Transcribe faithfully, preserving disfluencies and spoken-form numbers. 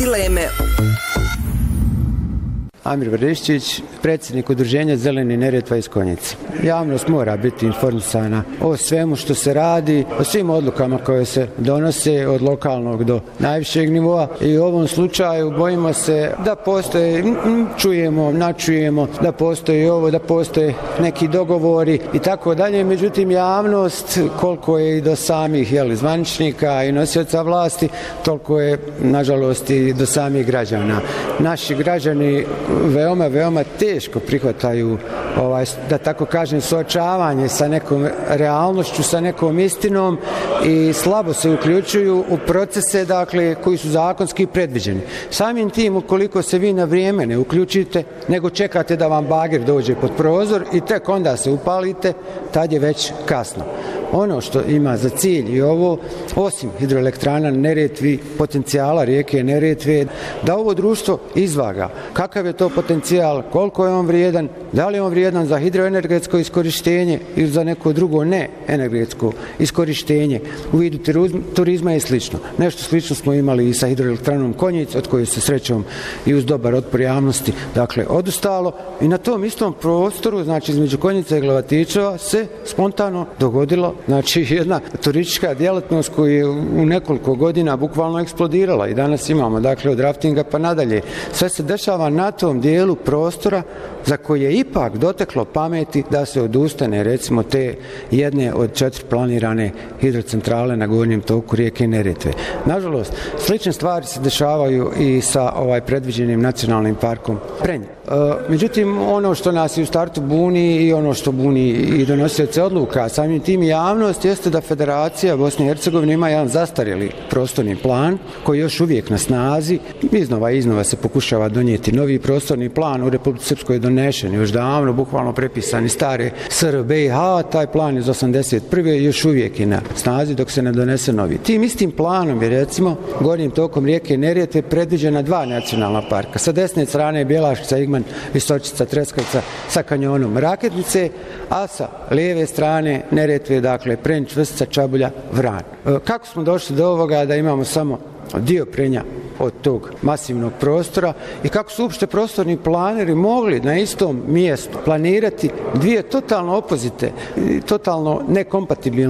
dileme. Amir Vreščić, predsjednik udruženja Zeleni Neretva iz Konjice. Javnost mora biti informisana o svemu što se radi, o svim odlukama koje se donose od lokalnog do najvišeg nivoa i u ovom slučaju bojimo se da postoje, čujemo, načujemo, da postoji ovo, da postoje neki dogovori i tako dalje. Međutim, javnost, koliko je i do samih jeli, zvaničnika i nosioca vlasti, toliko je, nažalost, i do samih građana. Naši građani veoma, veoma teško prihvataju, ovaj, da tako kažem, suočavanje sa nekom realnošću, sa nekom istinom i slabo se uključuju u procese, dakle, koji su zakonski predviđeni. Samim tim, ukoliko se vi na vrijeme ne uključite, nego čekate da vam bager dođe pod prozor i tek onda se upalite, tad je već kasno. Ono što ima za cilj i ovo, osim hidroelektrana na Neretvi, potencijala rijeke Neretve, da ovo društvo izvaga. Kakav je to potencijal, koliko je on vrijedan, da li je on vrijedan za hidroenergetsko iskorištenje ili za neko drugo ne energetsko iskorištenje u vidu turizma i slično. Nešto slično smo imali i sa hidroelektranom Konjic, od koje se srećom i uz dobar otpor javnosti, dakle, odustalo i na tom istom prostoru, znači između Konjica i Glavatičeva, se spontano dogodilo znači jedna turistička djelatnost koja je u nekoliko godina bukvalno eksplodirala i danas imamo, dakle, od raftinga pa nadalje. Sve se dešava na tom dijelu prostora za koje je ipak doteklo pameti da se odustane, recimo, te jedne od četiri planirane hidrocentrale na gornjem toku rijeke Neretve. Nažalost, slične stvari se dešavaju i sa ovaj predviđenim nacionalnim parkom Prenj. E, međutim, ono što nas i u startu buni i ono što buni i donosioce odluka, samim tim javnost, jeste da Federacija Bosne i Hercegovine ima jedan zastarjeli prostorni plan koji je još uvijek na snazi. Iznova i iznova se pokušava donijeti novi prostorni plan. U Republici Srpskoj je donešen još davno, bukvalno prepisani stare S R B i H, taj plan iz osamdeset prve i još uvijek je na snazi dok se ne donese novi. Tim istim planom je, recimo, gornjim tokom rijeke Neretve predviđena dva nacionalna parka. Sa desne strane je Bjelaškica, Igman, Visočica, Treskavica sa kanjonom Raketnice, a sa lijeve strane Neretve, dakle, Prenj, Čvrstica, Čabulja, Vran. Kako smo došli do ovoga da imamo samo dio Prenja od tog masivnog prostora i kako su uopšte prostorni planeri mogli na istom mjestu planirati dvije totalno opozite, totalno nekompatibilne